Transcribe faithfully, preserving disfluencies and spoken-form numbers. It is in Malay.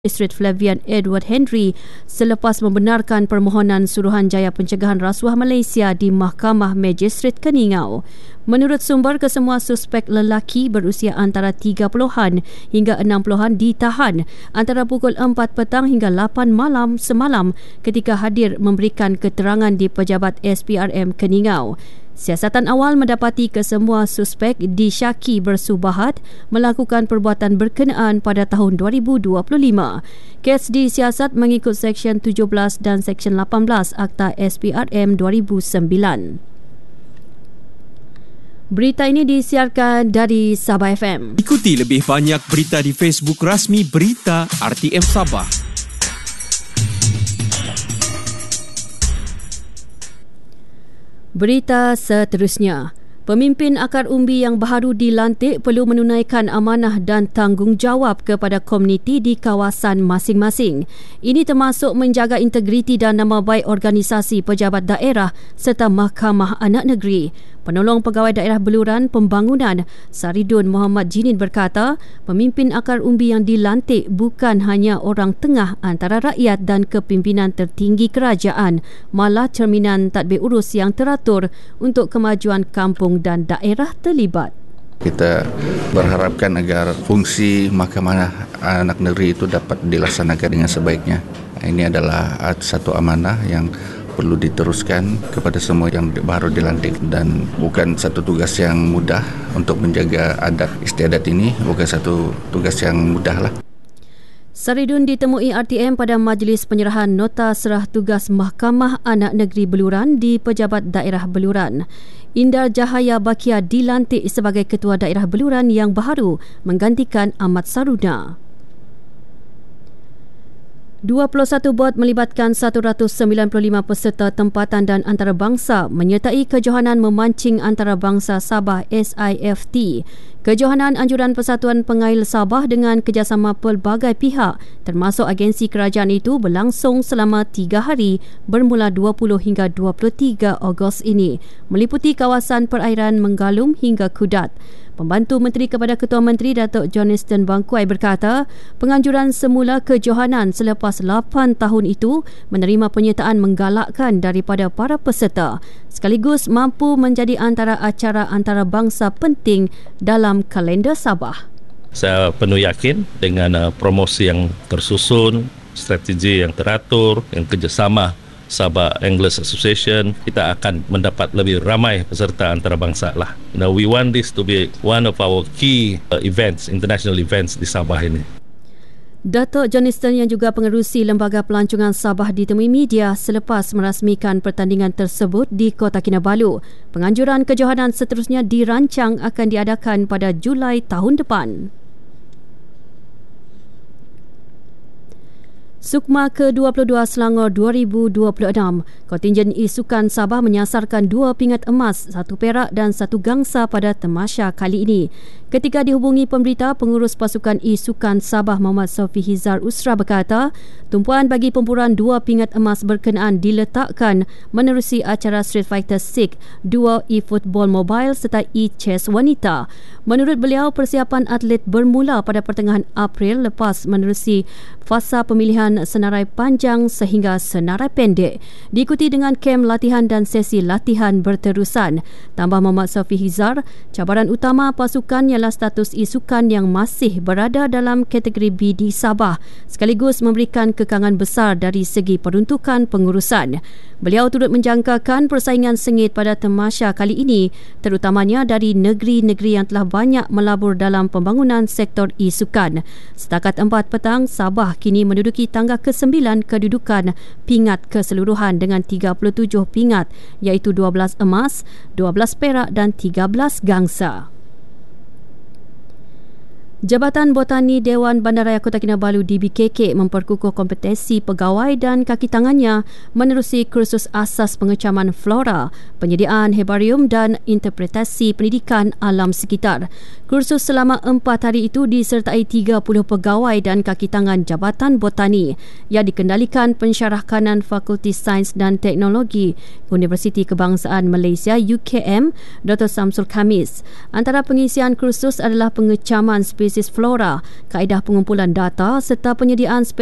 Magistrate Flavian Edward Henry selepas membenarkan permohonan Suruhanjaya Pencegahan Rasuah Malaysia di Mahkamah Magistrate Keningau. Menurut sumber, kesemua suspek lelaki berusia antara tiga puluhan hingga enam puluhan ditahan antara pukul empat petang hingga lapan malam semalam ketika hadir memberikan keterangan di Pejabat S P R M Keningau. Siasatan awal mendapati kesemua suspek disyaki bersubahat melakukan perbuatan berkenaan pada tahun dua ribu dua puluh lima. Kes disiasat mengikut Seksyen tujuh belas dan Seksyen lapan belas Akta S P R M dua ribu sembilan. Berita ini disiarkan dari Sabah F M. Ikuti lebih banyak berita di Facebook rasmi Berita R T M Sabah. Berita seterusnya. Pemimpin akar umbi yang baru dilantik perlu menunaikan amanah dan tanggungjawab kepada komuniti di kawasan masing-masing. Ini termasuk menjaga integriti dan nama baik organisasi pejabat daerah serta Mahkamah Anak Negeri. Penolong Pegawai Daerah Beluran Pembangunan Saridun Muhammad Jinin berkata, pemimpin akar umbi yang dilantik bukan hanya orang tengah antara rakyat dan kepimpinan tertinggi kerajaan, malah cerminan tadbir urus yang teratur untuk kemajuan kampung dan daerah terlibat. Kita berharapkan agar fungsi Mahkamah Anak Negeri itu dapat dilaksanakan dengan sebaiknya. Ini adalah satu amanah yang perlu diteruskan kepada semua yang baru dilantik dan bukan satu tugas yang mudah untuk menjaga adat istiadat ini, bukan satu tugas yang mudah lah. Saridun ditemui R T M pada majlis penyerahan nota serah tugas Mahkamah Anak Negeri Beluran di Pejabat Daerah Beluran. Indar Jahaya Bakia dilantik sebagai Ketua Daerah Beluran yang baru menggantikan Ahmad Saruna. dua puluh satu bot melibatkan seratus sembilan puluh lima peserta tempatan dan antarabangsa menyertai kejohanan memancing antarabangsa Sabah S I F T. Kejohanan Anjuran Persatuan Pengail Sabah dengan kerjasama pelbagai pihak termasuk agensi kerajaan itu berlangsung selama tiga hari bermula dua puluh hingga dua puluh tiga Ogos ini, meliputi kawasan perairan Menggalum hingga Kudat. Pembantu Menteri kepada Ketua Menteri Datuk Johnston Bangkuai berkata, penganjuran semula kejohanan selepas lapan tahun itu menerima penyertaan menggalakkan daripada para peserta sekaligus mampu menjadi antara acara antarabangsa penting dalam kalender Sabah. Saya penuh yakin dengan uh, promosi yang tersusun, strategi yang teratur, yang kerjasama Sabah Anglers Association, kita akan mendapat lebih ramai peserta antarabangsa lah. Now we want this to be one of our key uh, events, international events di Sabah ini. Datuk Johnston yang juga pengerusi Lembaga Pelancongan Sabah ditemui media selepas merasmikan pertandingan tersebut di Kota Kinabalu. Penganjuran kejohanan seterusnya dirancang akan diadakan pada Julai tahun depan. Sukma ke dua puluh dua Selangor dua ribu dua puluh enam, kontingen e-sukan Sabah menyasarkan dua pingat emas, satu perak dan satu gangsa pada tamasya kali ini. Ketika dihubungi pemberita, pengurus pasukan e-sukan Sabah Muhammad Sofi Hizar Usra berkata, tumpuan bagi pemburuan dua pingat emas berkenaan diletakkan menerusi acara Street Fighter enam, dua e-football mobile serta e-chess wanita. Menurut beliau, persiapan atlet bermula pada pertengahan April lepas menerusi fasa pemilihan senarai panjang sehingga senarai pendek, diikuti dengan kem latihan dan sesi latihan berterusan. Tambah Muhammad Sofi Hizar, cabaran utama pasukan ialah status e-sukan yang masih berada dalam kategori B di Sabah sekaligus memberikan kekangan besar dari segi peruntukan pengurusan. Beliau turut menjangkakan persaingan sengit pada tamasya kali ini terutamanya dari negeri-negeri yang telah banyak melabur dalam pembangunan sektor e-sukan. Setakat empat petang, Sabah kini menduduki tangga kesembilan kedudukan pingat keseluruhan dengan tiga puluh tujuh pingat iaitu dua belas emas, dua belas perak dan tiga belas gangsa. Jabatan Botani Dewan Bandaraya Kota Kinabalu D B K K memperkukuh kompetensi pegawai dan kaki tangannya menerusi kursus asas pengecaman flora, penyediaan herbarium dan interpretasi pendidikan alam sekitar. Kursus selama empat hari itu disertai tiga puluh pegawai dan kaki tangan Jabatan Botani yang dikendalikan Pensyarah Kanan Fakulti Sains dan Teknologi Universiti Kebangsaan Malaysia U K M, Doktor Samsul Khamis. Antara pengisian kursus adalah pengecaman spesies analisis flora, kaedah pengumpulan data serta penyediaan